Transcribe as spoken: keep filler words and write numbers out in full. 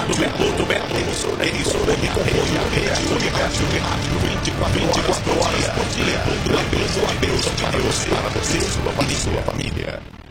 Emissora de rede aberta, vinte e quatro horas por dia, levando a Deus para você e sua família.